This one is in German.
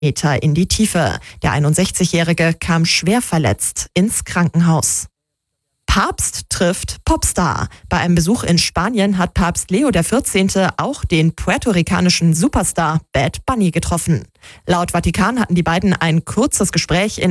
Meter in die Tiefe. Der 61-Jährige kam schwer verletzt ins Krankenhaus. Papst trifft Popstar. Bei einem Besuch in Spanien hat Papst Leo XIV. Auch den puerto-ricanischen Superstar Bad Bunny getroffen. Laut Vatikan hatten die beiden ein kurzes Gespräch in